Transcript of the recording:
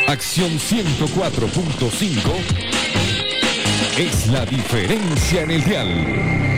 Acción 104.5 es la diferencia en el dial.